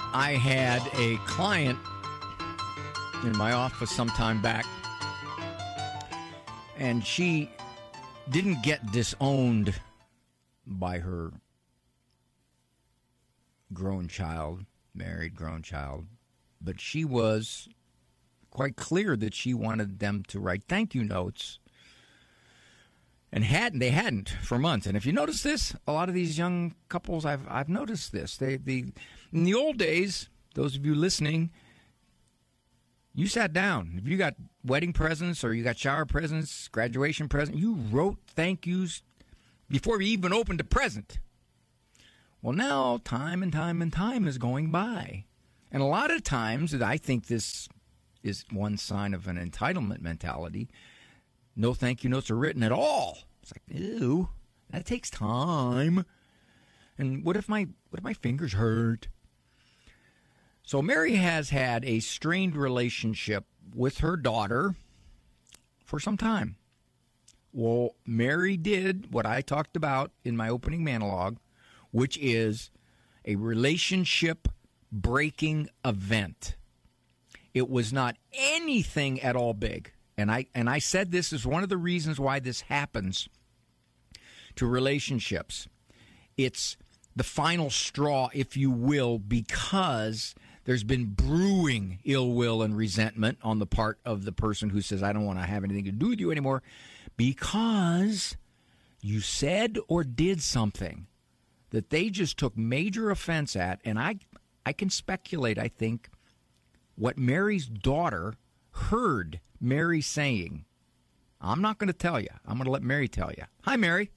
I had a client in my office some time back, and she didn't get disowned by her married grown child, but she was quite clear that she wanted them to write thank you notes, and they hadn't for months. And if you notice this, a lot of these young couples, I've noticed this. In the old days, those of you listening, you sat down. If you got wedding presents or you got shower presents, graduation presents, you wrote thank yous before you even opened a present. Well, now time and time is going by. And a lot of times, I think this is one sign of an entitlement mentality. No thank you notes are written at all. It's like, ew, that takes time. And what if my fingers hurt? So Mary has had a strained relationship with her daughter for some time. Well, Mary did what I talked about in my opening monologue, which is a relationship-breaking event. It was not anything at all big. And I said this is one of the reasons why this happens to relationships. It's the final straw, if you will, because there's been brewing ill will and resentment on the part of the person who says, I don't want to have anything to do with you anymore, because you said or did something that they just took major offense at. And I can speculate, I think, what Mary's daughter heard Mary saying. I'm not going to tell you. I'm going to let Mary tell you. Hi, Mary.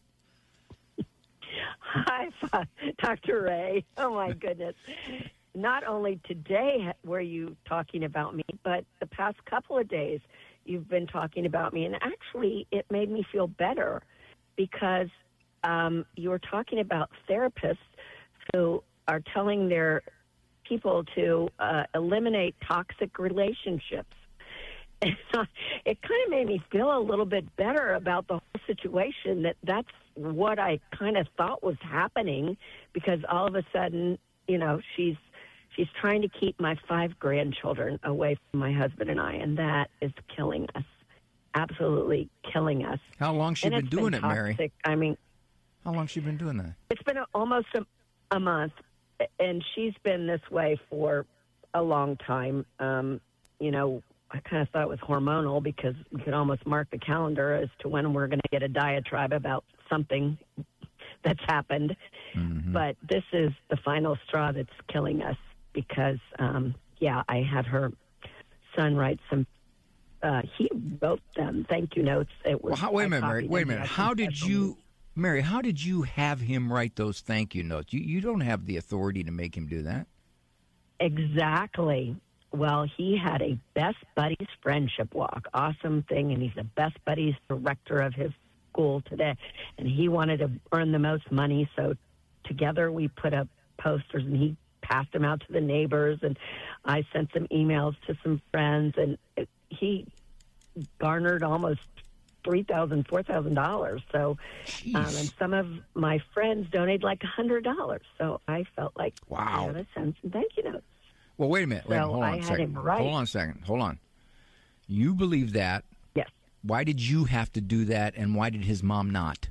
Hi, Dr. Ray. Oh, my goodness. Not only today were you talking about me, but the past couple of days you've been talking about me. And actually, it made me feel better because you were talking about therapists who are telling their people to eliminate toxic relationships. And it kind of made me feel a little bit better about the whole situation, that's what I kind of thought was happening, because all of a sudden, she's trying to keep my 5 grandchildren away from my husband and I, and that is killing us, absolutely killing us. How long she been doing it, Mary? I mean, how long she been doing that? It's been almost a month, and she's been this way for a long time. I kind of thought it was hormonal because we could almost mark the calendar as to when we're going to get a diatribe about something that's happened. Mm-hmm. But this is the final straw that's killing us because, I had her son write some, he wrote them thank you notes. It was. Well, wait a minute, Mary. Wait a minute. How did you have him write those thank you notes? You don't have the authority to make him do that. Exactly. Well, he had a Best Buddies friendship walk. Awesome thing. And he's the Best Buddies director of his school today. And he wanted to earn the most money. So together we put up posters and he passed them out to the neighbors. And I sent some emails to some friends. And he garnered almost $3,000, $4,000. So, and some of my friends donated like $100. So I felt like I had to send some thank you notes. Well, wait a minute. Hold on a second. Hold on. You believe that? Yes. Why did you have to do that, and why did his mom not?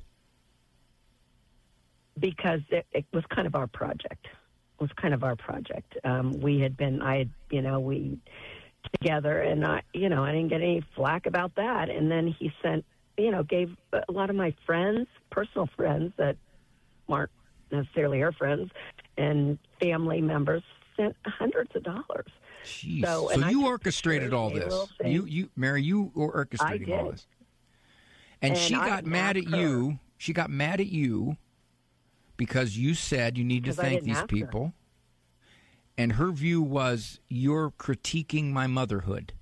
Because it was kind of our project. We together, and I didn't get any flack about that. And then he sent, gave a lot of my friends, personal friends that weren't necessarily her friends, and family members sent hundreds of dollars. Jeez. So you orchestrated all this. Mary, you were orchestrating all this. And she got mad at you. She got mad at you because you said you need to thank these people. And her view was, you're critiquing my motherhood.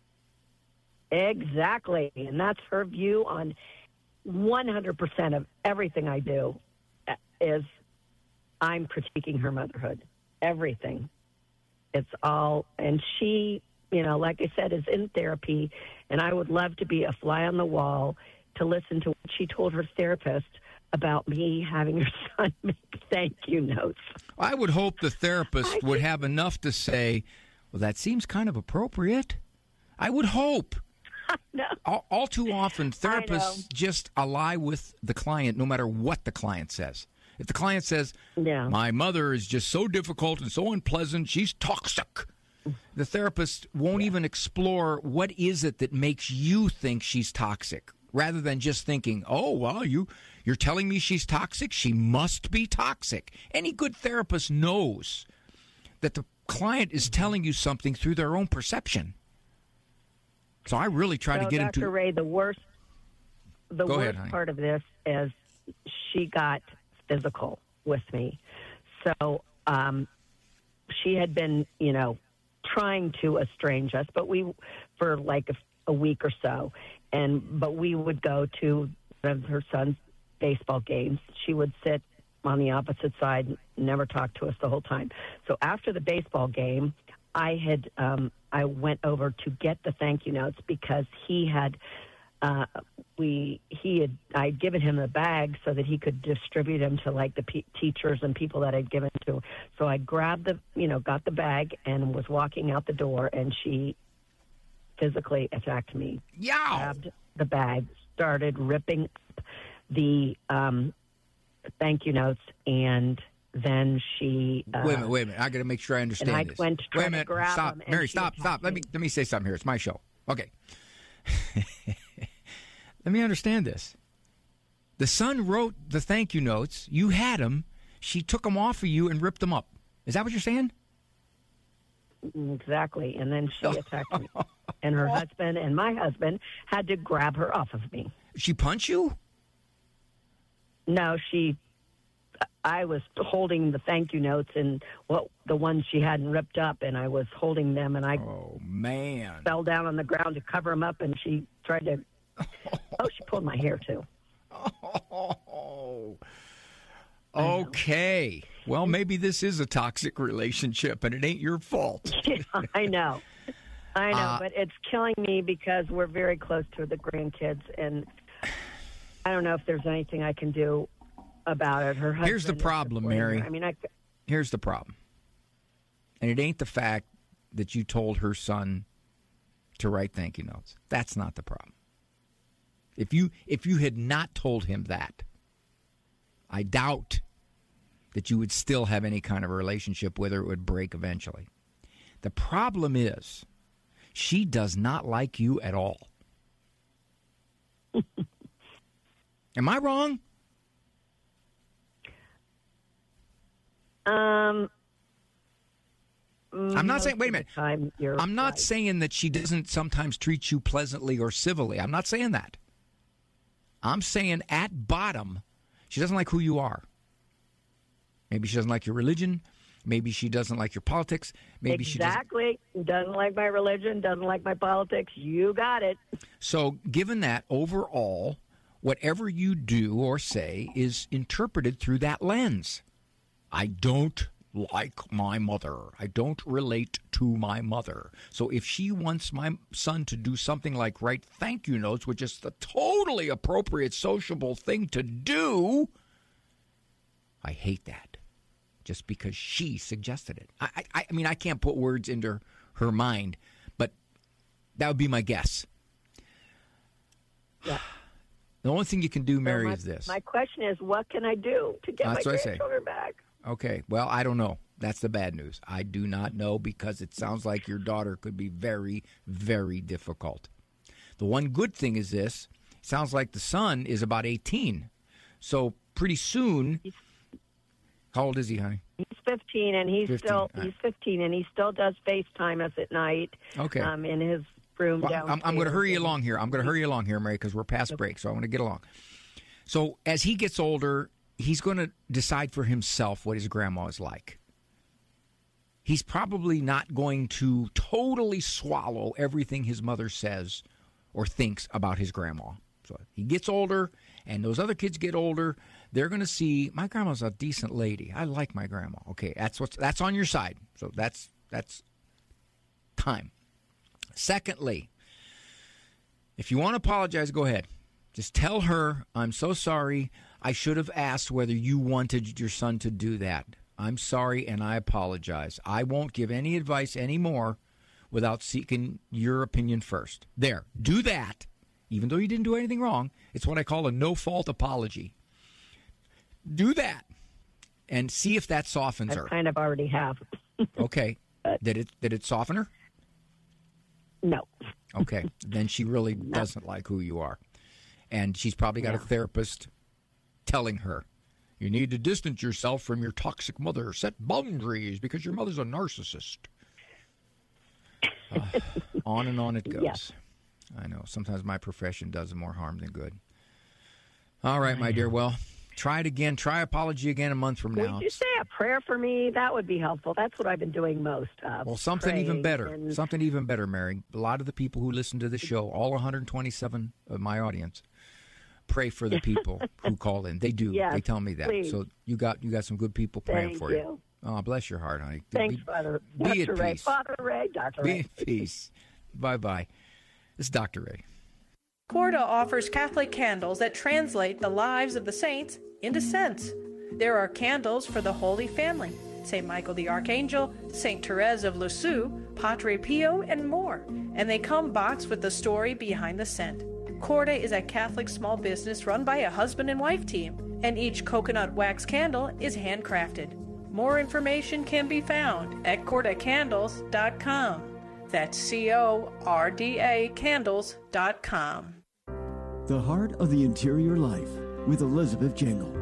Exactly. And that's her view on 100% of everything I do is I'm critiquing her motherhood. Everything. It's all, and she, like I said, is in therapy, and I would love to be a fly on the wall to listen to what she told her therapist about me having your son make thank you notes. I would hope the therapist would have enough to say, well, that seems kind of appropriate. I would hope. No. All too often, therapists just ally with the client no matter what the client says. If the client says, my mother is just so difficult and so unpleasant, she's toxic, the therapist won't even explore what is it that makes you think she's toxic, rather than just thinking, oh, well, you're telling me she's toxic? She must be toxic. Any good therapist knows that the client is telling you something through their own perception. So I really try to get Dr. into... Dr. Ray, the worst part of this is she got physical with me. So she had been, trying to estrange us, but for like a week or so. But we would go to one of her son's baseball games. She would sit on the opposite side, never talk to us the whole time. So after the baseball game, I went over to get the thank you notes because I'd given him the bag so that he could distribute them to like the teachers and people that I'd given to. So I grabbed got the bag and was walking out the door, and she physically attacked me. Yeah. Grabbed the bag, started ripping up the thank you notes, and then she... Wait a minute. I got to make sure I understand and I this. went to try to grab stop. him, Mary, stop. Let me say something here. It's my show. Okay. Let me understand this. The son wrote the thank you notes. You had them. She took them off of you and ripped them up. Is that what you're saying? Exactly. And then she attacked me. And her husband and my husband had to grab her off of me. She punched you? No, I was holding the thank you notes and the ones she hadn't ripped up, and I was holding them, and I fell down on the ground to cover them up, and she tried to... she pulled my hair, too. Oh. Okay. Well, maybe this is a toxic relationship, and it ain't your fault. Yeah, I know, but it's killing me because we're very close to the grandkids, and I don't know if there's anything I can do about it. Her husband. Here's the problem, Mary. Here's the problem. And it ain't the fact that you told her son to write thank you notes. That's not the problem. If you had not told him that, I doubt that you would still have any kind of a relationship with her. It would break eventually. The problem is she does not like you at all. Am I wrong? I'm not saying, wait a minute. I'm not saying that she doesn't sometimes treat you pleasantly or civilly. I'm not saying that. I'm saying at bottom, she doesn't like who you are. Maybe she doesn't like your religion. Maybe she doesn't like your politics. Maybe she doesn't like my religion, doesn't like my politics. You got it. So given that, overall, whatever you do or say is interpreted through that lens. I don't like my mother. I don't relate to my mother. So if she wants my son to do something like write thank you notes, which is the totally appropriate, sociable thing to do, I hate that just because she suggested it. I mean, I can't put words into her mind, but that would be my guess. Yeah. The only thing you can do, Mary, is this. My question is, what can I do to get my grandchildren back? Okay, well, I don't know. That's the bad news. I do not know because it sounds like your daughter could be very, very difficult. The one good thing is this. It sounds like the son is about 18. So pretty soon, how old is he, honey? He's 15, and he's 15, and he still does FaceTime us at night. Okay. In his room downstairs. I'm going to hurry you along here. Mary, because we're past break, so I want to get along. So as he gets older, he's going to decide for himself what his grandma is like. He's probably not going to totally swallow everything his mother says or thinks about his grandma. So he gets older, and those other kids get older. They're going to see, my grandma's a decent lady. I like my grandma. Okay, that's on your side. So that's time. Secondly, if you want to apologize, go ahead. Just tell her, I'm so sorry. I should have asked whether you wanted your son to do that. I'm sorry, and I apologize. I won't give any advice anymore without seeking your opinion first. There, do that. Even though you didn't do anything wrong, it's what I call a no-fault apology. Do that, and see if that softens her. I kind of already have. Okay. Did it soften her? No. Okay. Then she really doesn't like who you are. And she's probably got a therapist telling her, you need to distance yourself from your toxic mother. Set boundaries because your mother's a narcissist. On and on it goes. Yes. I know. Sometimes my profession does more harm than good. All right, my dear. Well, try it again. Try apology again a month from now. Would you say a prayer for me? That would be helpful. That's what I've been doing most of. Well, something even better. Something even better, Mary. A lot of the people who listen to the show, all 127 of my audience, pray for the people who call in. They do. Yes, they tell me that. please. So you got some good people praying Thank for you. Oh, bless your heart, honey. Thanks, Father. Be Dr. at Ray. peace. Father Ray, Dr. Be Ray. at peace. Bye-bye. This is Dr. Ray. Corda offers Catholic candles that translate the lives of the saints into scents. There are candles for the Holy Family, St. Michael the Archangel, St. Therese of Lisieux, Padre Pio, and more. And they come boxed with the story behind the scent. Corda is a Catholic small business run by a husband and wife team, and each coconut wax candle is handcrafted. More information can be found at cordacandles.com. That's CORDA candles.com. The Heart of the Interior Life with Elizabeth Jingle.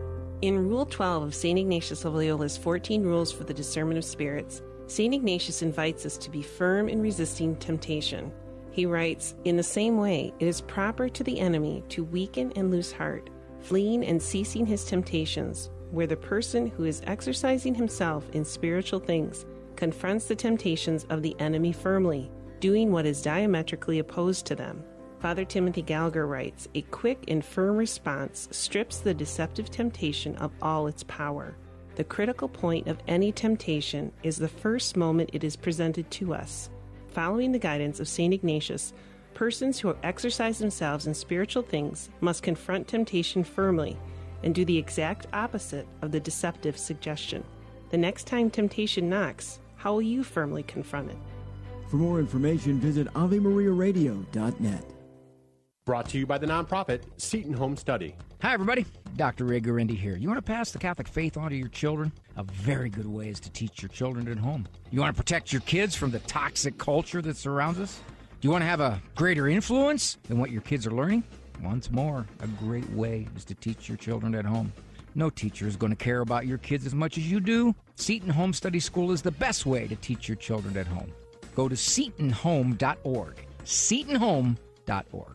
In Rule 12 of St. Ignatius of Loyola's 14 Rules for the Discernment of Spirits, St. Ignatius invites us to be firm in resisting temptation. He writes, in the same way, it is proper to the enemy to weaken and lose heart, fleeing and ceasing his temptations, where the person who is exercising himself in spiritual things confronts the temptations of the enemy firmly, doing what is diametrically opposed to them. Father Timothy Gallagher writes, a quick and firm response strips the deceptive temptation of all its power. The critical point of any temptation is the first moment it is presented to us. Following the guidance of St. Ignatius, persons who exercise themselves in spiritual things must confront temptation firmly and do the exact opposite of the deceptive suggestion. The next time temptation knocks, how will you firmly confront it? For more information, visit AveMariaRadio.net. Brought to you by the nonprofit Seton Home Study. Hi, everybody. Dr. Ray Guarendi here. You want to pass the Catholic faith on to your children? A very good way is to teach your children at home. You want to protect your kids from the toxic culture that surrounds us? Do you want to have a greater influence than what your kids are learning? Once more, a great way is to teach your children at home. No teacher is going to care about your kids as much as you do. Seton Home Study School is the best way to teach your children at home. Go to setonhome.org. setonhome.org.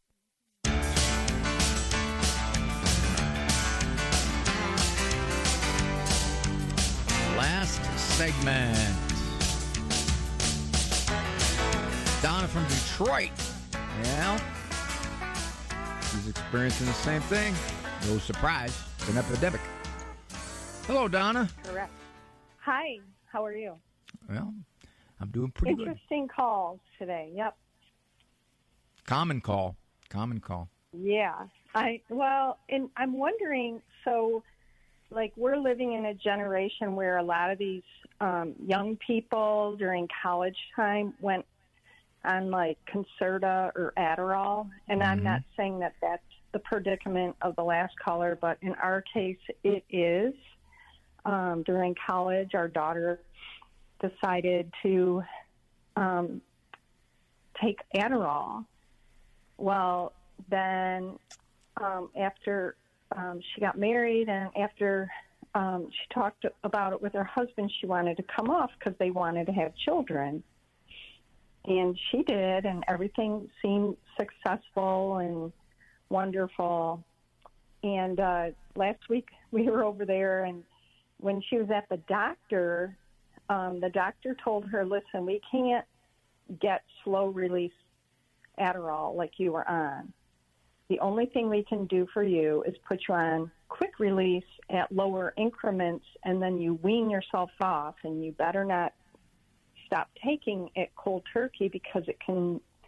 Last segment. Donna from Detroit. Yeah. She's experiencing the same thing. No surprise. It's an epidemic. Hello, Donna. Correct. Hi. How are you? Well, I'm doing pretty good. Interesting calls today. Yep. Common call. Common call. Yeah. I'm wondering, so like we're living in a generation where a lot of these young people during college time went on like Concerta or Adderall, and I'm not saying that that's the predicament of the last caller, but in our case it is. During college, our daughter decided to take Adderall. Well, then after she got married and after she talked about it with her husband, she wanted to come off because they wanted to have children. And she did, and everything seemed successful and wonderful. And last week we were over there, and when she was at the doctor told her, listen, we can't get slow-release Adderall like you were on. The only thing we can do for you is put you on quick release at lower increments, and then you wean yourself off, and you better not stop taking it cold turkey because it can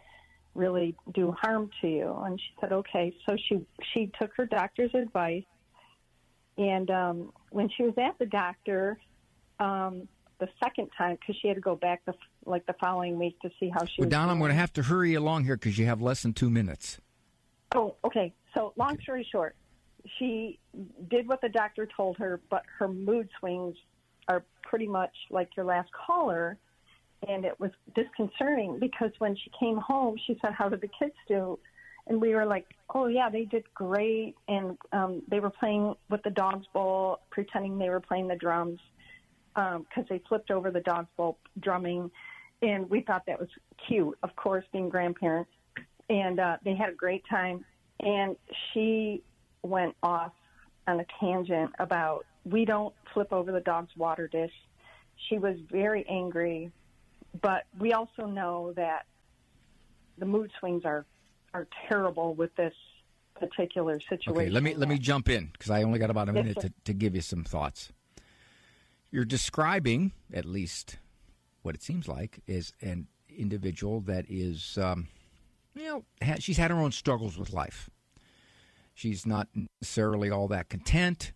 really do harm to you. And she said, okay. So she took her doctor's advice. And when she was at the doctor the second time, because she had to go back the following week to see how she was Donna, doing. I'm going to have to hurry along here because you have less than 2 minutes. Oh, okay. So long story short, she did what the doctor told her, but her mood swings are pretty much like your last caller. And it was disconcerting because when she came home, she said, how did the kids do? And we were like, oh, yeah, they did great. And they were playing with the dog's bowl, pretending they were playing the drums because they flipped over the dog's bowl drumming. And we thought that was cute, of course, being grandparents. And they had a great time. And she went off on a tangent about we don't flip over the dog's water dish. She was very angry. But we also know that the mood swings are terrible with this particular situation. Okay, let me jump in because I only got about a minute to give you some thoughts. You're describing, at least what it seems like, is an individual that is, she's had her own struggles with life. She's not necessarily all that content,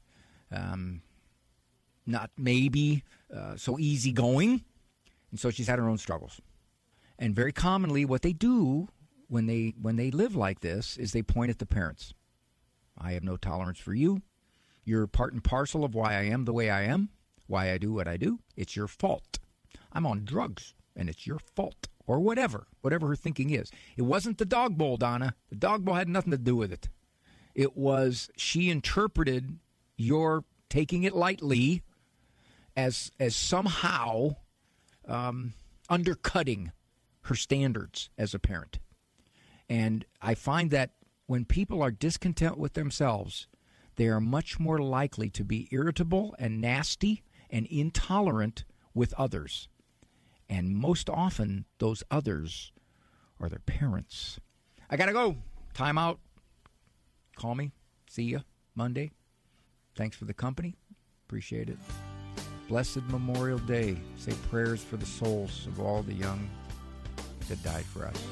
not maybe so easygoing. And so she's had her own struggles. And very commonly what they do when they live like this is they point at the parents. I have no tolerance for you. You're part and parcel of why I am the way I am, why I do what I do. It's your fault. I'm on drugs, and it's your fault. Or whatever her thinking is. It wasn't the dog bowl, Donna. The dog bowl had nothing to do with it. It was she interpreted your taking it lightly as somehow undercutting her standards as a parent. And I find that when people are discontent with themselves, they are much more likely to be irritable and nasty and intolerant with others. And most often, those others are their parents. I got to go. Time out. Call me. See you Monday. Thanks for the company. Appreciate it. Blessed Memorial Day. Say prayers for the souls of all the young that died for us.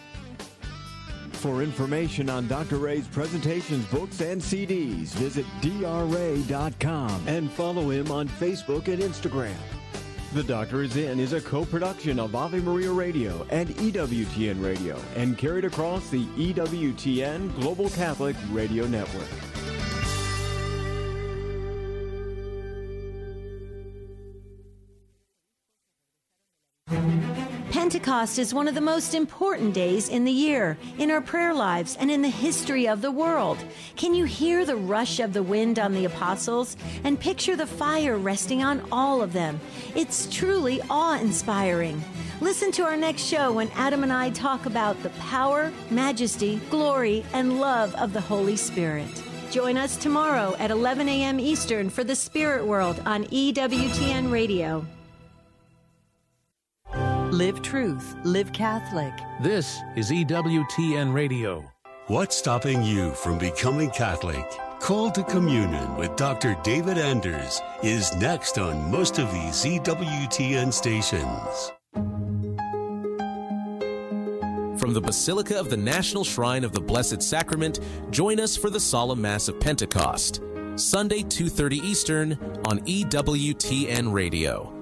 For information on Dr. Ray's presentations, books, and CDs, visit drray.com and follow him on Facebook and Instagram. The Doctor Is In is a co-production of Ave Maria Radio and EWTN Radio and carried across the EWTN Global Catholic Radio Network. Pentecost is one of the most important days in the year, in our prayer lives, and in the history of the world. Can you hear the rush of the wind on the apostles and picture the fire resting on all of them? It's truly awe-inspiring. Listen to our next show when Adam and I talk about the power, majesty, glory, and love of the Holy Spirit. Join us tomorrow at 11 a.m. Eastern for the Spirit World on EWTN Radio. Live Truth, Live Catholic. This is EWTN Radio. What's stopping you from becoming Catholic? Call to Communion with Dr. David Anders is next on most of these EWTN stations. From the Basilica of the National Shrine of the Blessed Sacrament, join us for the Solemn Mass of Pentecost, Sunday 2:30 Eastern on EWTN Radio.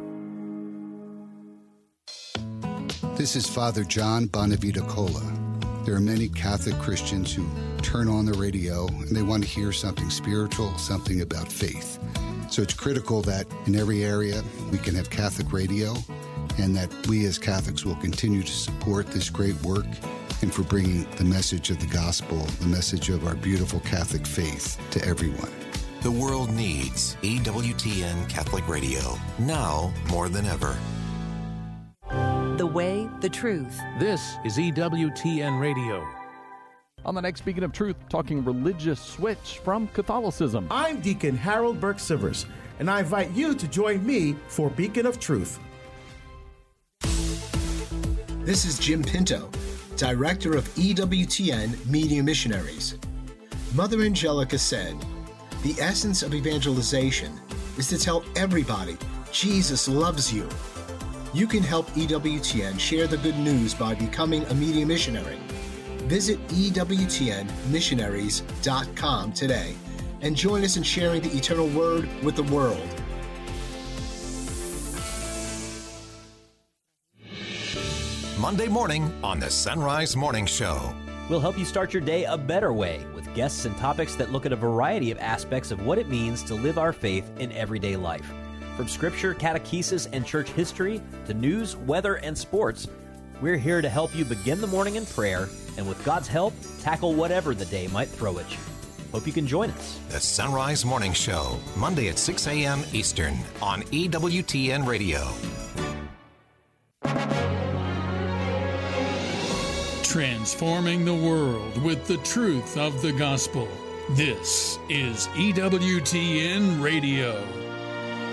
This is Father John Bonavita Cola. There are many Catholic Christians who turn on the radio and they want to hear something spiritual, something about faith. So it's critical that in every area we can have Catholic radio and that we as Catholics will continue to support this great work and for bringing the message of the gospel, the message of our beautiful Catholic faith to everyone. The world needs EWTN Catholic Radio, now more than ever. The way, the truth. This is EWTN Radio. On the next Beacon of Truth, talking religious switch from Catholicism. I'm Deacon Harold Burke-Sivers, and I invite you to join me for Beacon of Truth. This is Jim Pinto, Director of EWTN Media Missionaries. Mother Angelica said, "The essence of evangelization is to tell everybody Jesus loves you." You can help EWTN share the good news by becoming a media missionary. Visit EWTNmissionaries.com today and join us in sharing the eternal word with the world. Monday morning on the Sunrise Morning Show. We'll help you start your day a better way with guests and topics that look at a variety of aspects of what it means to live our faith in everyday life. From scripture, catechesis, and church history to news, weather, and sports, we're here to help you begin the morning in prayer and with God's help, tackle whatever the day might throw at you. Hope you can join us. The Sunrise Morning Show, Monday at 6 a.m. Eastern on EWTN Radio. Transforming the world with the truth of the gospel. This is EWTN Radio.